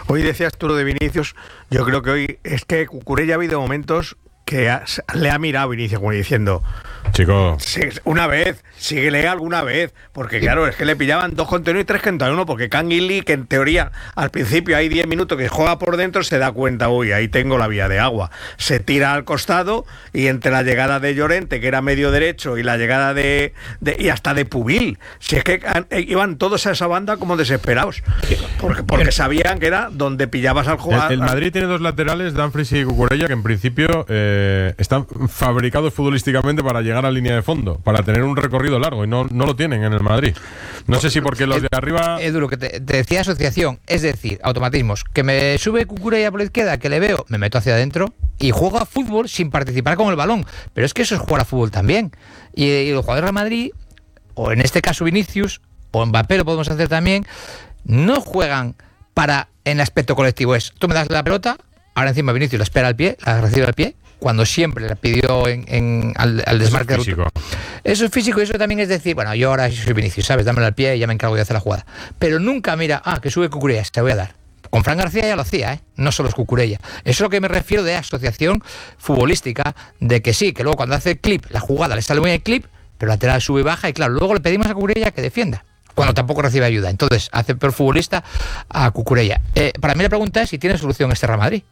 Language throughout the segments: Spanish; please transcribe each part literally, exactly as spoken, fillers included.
Hoy decías tú lo de Vinicius, yo creo que hoy es que Cucurella ha habido momentos que ha, le ha mirado Vinicius como diciendo, chico, sí, una vez, síguele alguna vez, porque claro, es que le pillaban dos contra uno y tres contra uno, porque Canguilí, que en teoría al principio hay diez minutos que juega por dentro, se da cuenta, uy, ahí tengo la vía de agua, se tira al costado y entre la llegada de Llorente, que era medio derecho, y la llegada de, de y hasta de Pubil, si es que iban todos a esa banda como desesperados, porque, porque sabían que era donde pillabas al jugador. El, el Madrid tiene dos laterales, Dumfries y Cucurella, que en principio eh, están fabricados futbolísticamente para llegar a línea de fondo, para tener un recorrido largo, y no, no lo tienen en el Madrid. No sé si porque los de arriba... Edu, lo que te, te decía asociación, es decir, automatismos, que me sube Cucurella por la izquierda, que le veo, me meto hacia adentro y juego a fútbol sin participar con el balón, pero es que eso es jugar a fútbol también, y, y los jugadores de Madrid, o en este caso Vinicius, o Mbappé lo podemos hacer también, no juegan para, en aspecto colectivo, es, tú me das la pelota, ahora encima Vinicius la espera al pie, la recibe al pie, cuando siempre la pidió en, en, al, al desmarque. Eso es físico. Eso es físico, y eso también es decir, bueno, yo ahora soy Vinicius, ¿sabes? Dámelo al pie y ya me encargo de hacer la jugada. Pero nunca mira, ah, que sube Cucurella, te voy a dar. Con Fran García ya lo hacía, ¿eh? No solo es Cucurella. Eso es lo que me refiero de asociación futbolística, de que sí, que luego cuando hace el clip, la jugada le sale muy el clip, pero la lateral sube y baja, y claro, luego le pedimos a Cucurella que defienda, cuando tampoco recibe ayuda. Entonces, hace peor futbolista a Cucurella. Eh, para mí la pregunta es si tiene solución este Real Madrid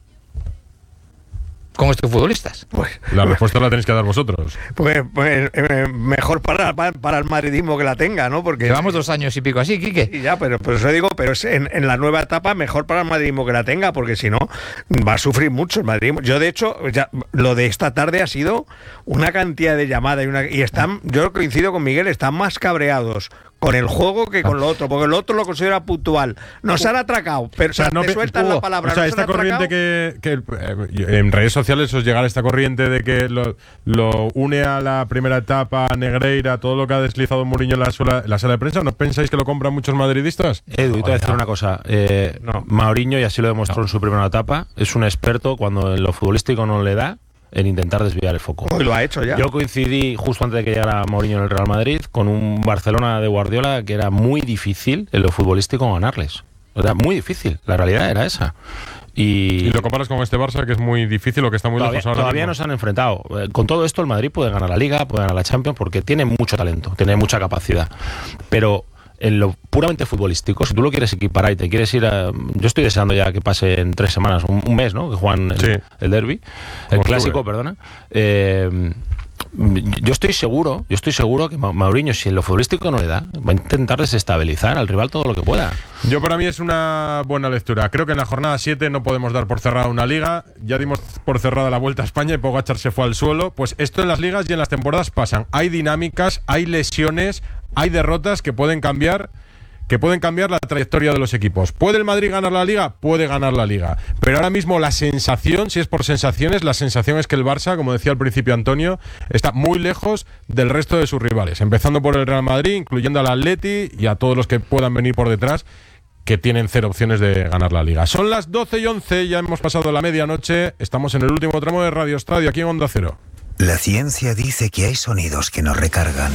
con estos futbolistas. Pues, la respuesta la tenéis que dar vosotros. Pues, pues eh, mejor para, para, para el madridismo que la tenga, ¿no? Porque llevamos dos años y pico así, Quique. Y ya, pero por eso digo, pero es en, en la nueva etapa mejor para el madridismo que la tenga, porque si no va a sufrir mucho el madridismo. Yo de hecho, ya, lo de esta tarde ha sido una cantidad de llamadas y, una, y están, yo coincido con Miguel, están más cabreados con el juego que con lo otro, porque lo otro lo considera puntual. Nos han atracado, pero o sea, no te sueltan la palabra. O sea, esta corriente que, que eh, en redes sociales os llegará esta corriente de que lo, lo une a la primera etapa, a Negreira, todo lo que ha deslizado Mourinho en la, sola, en la sala de prensa. ¿No pensáis que lo compran muchos madridistas? Edu, y te voy a decir una cosa. Eh, no. Mourinho, y así lo demostró no. en su primera etapa, es un experto cuando en lo futbolístico no le da, en intentar desviar el foco. Hoy lo ha hecho ya. Yo coincidí justo antes de que llegara Mourinho en el Real Madrid con un Barcelona de Guardiola que era muy difícil en lo futbolístico ganarles. Era muy difícil, la realidad era esa. Y, y lo comparas con este Barça, que es muy difícil, o que está muy todavía, lejos ahora Todavía mismo. no se han enfrentado. Con todo esto el Madrid puede ganar la Liga, puede ganar la Champions, porque tiene mucho talento, tiene mucha capacidad. Pero en lo puramente futbolístico, si tú lo quieres equiparar y te quieres ir a... Yo estoy deseando ya que pase en tres semanas, un, un mes, ¿no? Que juegan el, sí. el derbi, el clásico, estuve. perdona. Eh, yo estoy seguro, yo estoy seguro que Mourinho, si en lo futbolístico no le da, va a intentar desestabilizar al rival todo lo que pueda. Yo, para mí, es una buena lectura. Creo que en la jornada siete no podemos dar por cerrada una liga. Ya dimos por cerrada la Vuelta a España y Pogačar se fue al suelo. Pues esto en las ligas y en las temporadas pasan. Hay dinámicas, hay lesiones, hay derrotas que pueden cambiar que pueden cambiar la trayectoria de los equipos. ¿Puede el Madrid ganar la Liga? Puede ganar la Liga. Pero ahora mismo la sensación, si es por sensaciones, la sensación es que el Barça, como decía al principio Antonio, está muy lejos del resto de sus rivales. Empezando por el Real Madrid, incluyendo al Atleti y a todos los que puedan venir por detrás, que tienen cero opciones de ganar la Liga. Son las doce y once, ya hemos pasado la medianoche. Estamos en el último tramo de Radio Estadio, aquí en Onda Cero. La ciencia dice que hay sonidos que nos recargan.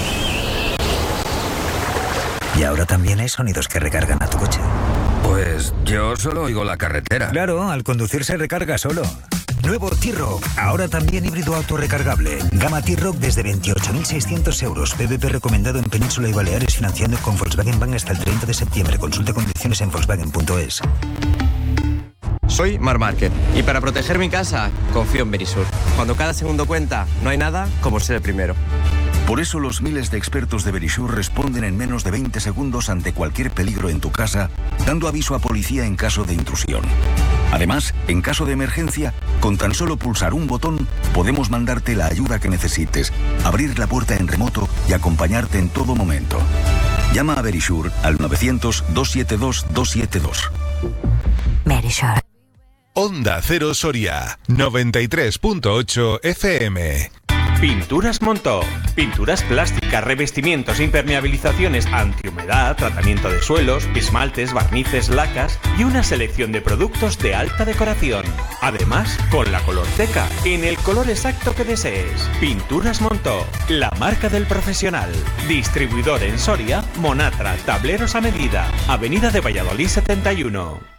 Y ahora también hay sonidos que recargan a tu coche. Pues yo solo oigo la carretera. Claro, al conducir se recarga solo. Nuevo T-Roc, ahora también híbrido autorrecargable. Gama T-Roc desde veintiocho mil seiscientos euros. P V P recomendado en Península y Baleares, financiando con Volkswagen Bank hasta el treinta de septiembre. Consulta condiciones en Volkswagen punto es. Soy Mar Márquez y para proteger mi casa confío en Verisur. Cuando cada segundo cuenta, no hay nada como ser el primero. Por eso los miles de expertos de Verisur responden en menos de veinte segundos ante cualquier peligro en tu casa, dando aviso a policía en caso de intrusión. Además, en caso de emergencia, con tan solo pulsar un botón, podemos mandarte la ayuda que necesites, abrir la puerta en remoto y acompañarte en todo momento. Llama a Verisur al novecientos, doscientos setenta y dos, doscientos setenta y dos. Verisur. Onda Cero Soria, noventa y tres punto ocho F M. Pinturas Montó. Pinturas plásticas, revestimientos, impermeabilizaciones, antihumedad, tratamiento de suelos, esmaltes, barnices, lacas y una selección de productos de alta decoración. Además, con la colorteca, en el color exacto que desees. Pinturas Montó, la marca del profesional. Distribuidor en Soria, Monatra, tableros a medida. Avenida de Valladolid setenta y uno.